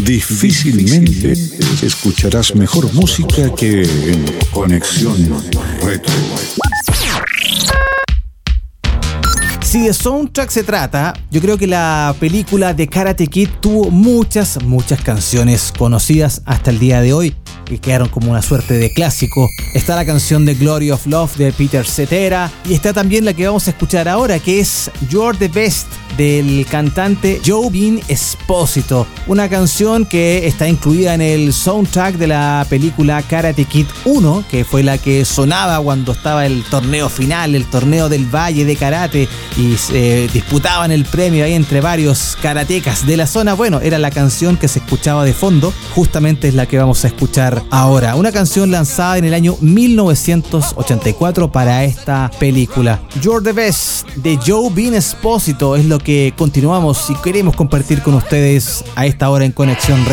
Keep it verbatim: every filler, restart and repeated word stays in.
Difícilmente escucharás mejor música que en Conexión Retro. Si de soundtrack se trata, yo creo que la película de Karate Kid tuvo muchas, muchas canciones conocidas hasta el día de hoy, que quedaron como una suerte de clásico. Está la canción de Glory of Love de Peter Cetera, y está también la que vamos a escuchar ahora, que es You're the Best del cantante Joe Bean Esposito, una canción que está incluida en el soundtrack de la película Karate Kid uno, que fue la que sonaba cuando estaba el torneo final, el torneo del Valle de Karate, y se eh, disputaban el premio ahí entre varios karatecas de la zona. Bueno, era la canción que se escuchaba de fondo, justamente es la que vamos a escuchar ahora, una canción lanzada en el año mil novecientos ochenta y cuatro para esta película. You're the Best de Joe Bean Esposito es lo que continuamos y queremos compartir con ustedes a esta hora en Conexión